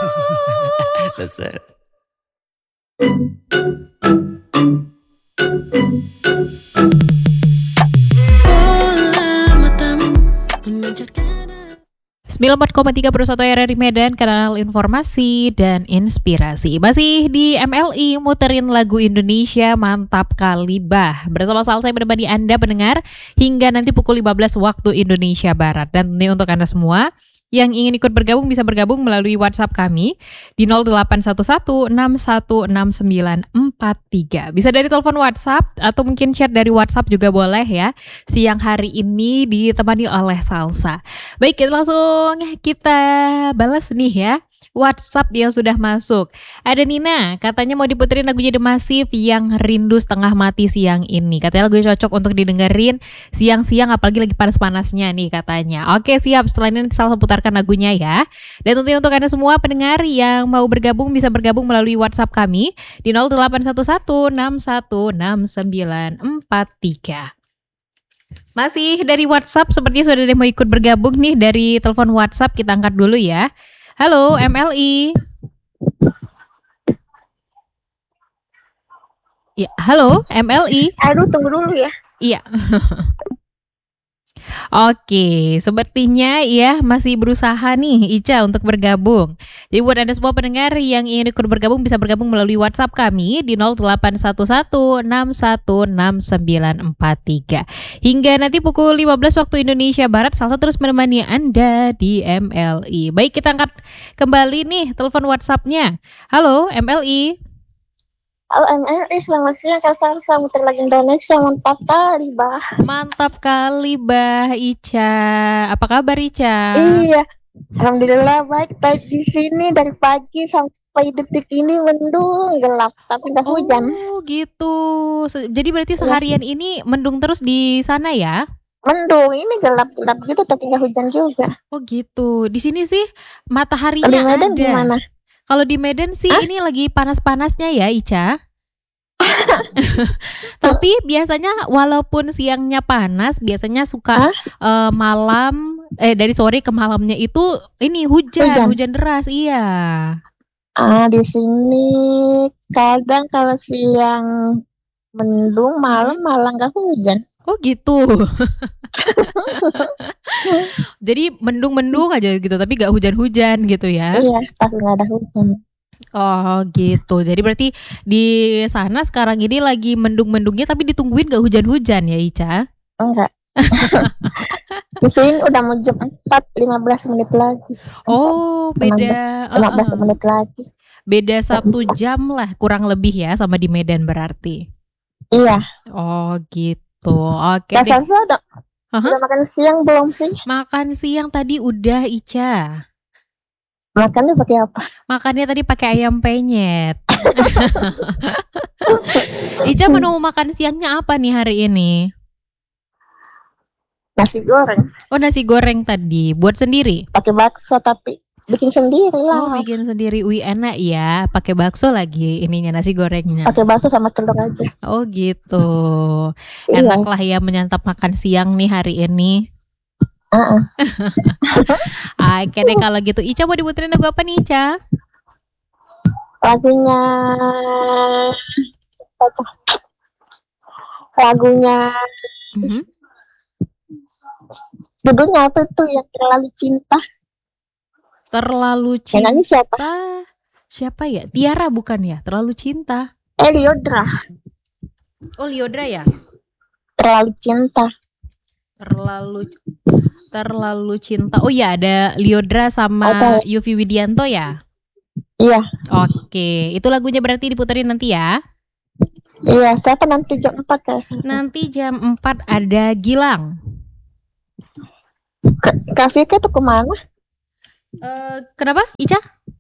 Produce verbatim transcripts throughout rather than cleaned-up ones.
Dasar. sembilan puluh empat koma tiga Pro satu R R I Medan, kanal informasi dan inspirasi. Masih di M L I, muterin lagu Indonesia mantap kali bah. Bersama Salsa yang menemani Anda pendengar hingga nanti pukul lima belas waktu Indonesia Barat. Dan ini untuk Anda semua yang ingin ikut bergabung bisa bergabung melalui WhatsApp kami di nol delapan satu satu enam satu enam sembilan empat tiga. Bisa dari telepon WhatsApp atau mungkin chat dari WhatsApp juga boleh ya. Siang hari ini ditemani oleh Salsa. Baik, kita langsung kita balas nih ya WhatsApp yang sudah masuk. Ada Nina, katanya mau diputerin lagunya The Massive yang Rindu Setengah Mati siang ini. Katanya lagu cocok untuk didengerin siang-siang apalagi lagi panas-panasnya nih katanya. Oke siap, setelah ini nanti Salsa putarkan lagunya ya. Dan tentunya untuk Anda semua pendengar yang mau bergabung bisa bergabung melalui WhatsApp kami di nol delapan satu satu enam satu enam sembilan empat tiga. Masih dari WhatsApp, sepertinya sudah ada yang mau ikut bergabung nih dari telepon WhatsApp. Kita angkat dulu ya. Halo M L I. Ya, halo M L I. Aduh, tunggu dulu ya. Iya. Oke, sepertinya ya masih berusaha nih Ica untuk bergabung. Jadi buat Anda semua pendengar yang ingin ikut bergabung bisa bergabung melalui WhatsApp kami di nol delapan satu satu enam satu enam sembilan empat tiga. Hingga nanti pukul lima belas waktu Indonesia Barat, Salsa terus menemani Anda di M L I. Baik, kita angkat kembali nih telepon WhatsApp-nya. Halo M L I. Halo M L I, selamat siang Kak Salsa, muter lagi Indonesia, mantap kali bah. Mantap kali bah Ica. Apa kabar Ica? Iya, alhamdulillah baik. Tadi di sini dari pagi sampai detik ini mendung, gelap, tapi nggak hujan. Oh gitu. Jadi berarti seharian ya. Ini mendung terus di sana ya? Mendung, ini gelap-gelap gitu, tapi nggak hujan juga. Oh gitu. Di sini sih mataharinya di Medan ada. Gimana? Kalau di Medan sih Hah? Ini lagi panas-panasnya ya Ica. Tapi biasanya walaupun siangnya panas, biasanya suka uh, malam eh dari sore ke malamnya itu ini hujan, hujan, hujan deras, iya. Ah, di sini kadang kalau siang mendung, malam malah nggak hujan. Oh gitu. Jadi mendung-mendung aja gitu, tapi gak hujan-hujan gitu ya? Iya, tapi gak ada hujan. Oh gitu. Jadi berarti di sana sekarang ini lagi mendung-mendungnya, tapi ditungguin gak hujan-hujan ya Ica? Enggak. Di sini udah mau jam empat lima belas menit lagi. Oh beda lima belas uh-uh. menit lagi. Beda satu jam lah kurang lebih ya sama di Medan berarti. Iya. Oh gitu. Oke. Kak Salsa udah, uh-huh. udah makan siang belum sih? Makan siang tadi udah Ica. Makannya pakai apa? Makannya tadi pakai ayam penyet. Ica menu makan siangnya apa nih hari ini? Nasi goreng. Oh nasi goreng tadi, buat sendiri? Pakai bakso tapi bikin sendiri lah. Oh bikin sendiri, wih enak ya. Pakai bakso lagi ininya nasi gorengnya. Pakai bakso sama telur aja. Oh gitu. Enak iya. Lah ya menyantap makan siang nih hari ini. Uh-uh. Oke deh kalau gitu. Ica mau diputerin lagu apa nih Ica? Lagunya apa? Lagunya mm-hmm. Judulnya apa tuh yang terlalu cinta? Terlalu cinta. Yang siapa? Siapa ya? Tiara bukan ya? Terlalu cinta. Eh Liodra. Oh Liodra ya? Terlalu cinta. Terlalu Terlalu cinta. Oh ya ada Liodra sama okay. Yufi Widianto ya? Iya. Oke, itu lagunya berarti diputerin nanti ya? Iya, siapa nanti jam empat ya? Nanti jam empat ada Gilang. Kak Vika tuh kemana? Uh, kenapa, Ica?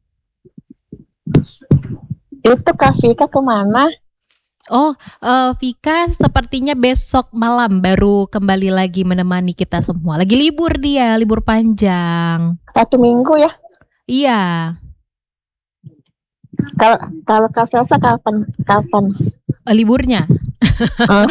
Itu Kak Vika kemana? Oh, uh, Vika sepertinya besok malam baru kembali lagi menemani kita semua. Lagi libur dia, libur panjang. Satu minggu ya? Iya. Kalau kalau Kak Salsa kapan? Kapan? Uh, liburnya? Oh.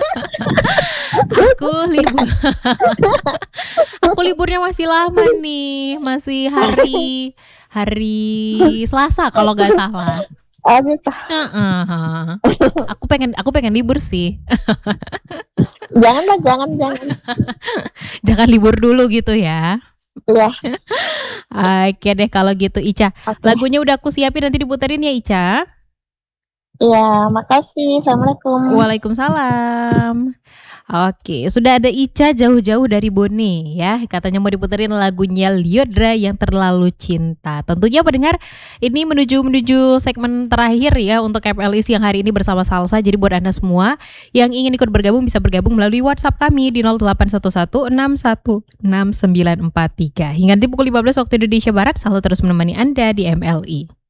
Aku libur. Aku liburnya masih lama nih, masih hari hari Selasa kalau nggak salah. Oh gitu. Heeh. Aku pengen aku pengen libur sih. Janganlah, jangan, jangan. Jangan libur dulu gitu ya. Iya. Oke deh kalau gitu Ica. Oke. Lagunya udah aku siapin, nanti diputerin ya Ica. Iya, makasih. Assalamualaikum. Waalaikumsalam. Oke, sudah ada Ica jauh-jauh dari Bone ya. Katanya mau diputerin lagunya Lyodra yang Terlalu Cinta. Tentunya pendengar, ini menuju menuju segmen terakhir ya untuk M L I siang hari ini bersama Salsa. Jadi buat Anda semua yang ingin ikut bergabung bisa bergabung melalui WhatsApp kami di nol delapan satu satu enam satu enam sembilan empat tiga. Hingga nanti pukul lima belas waktu Indonesia Barat, selalu terus menemani Anda di M L I.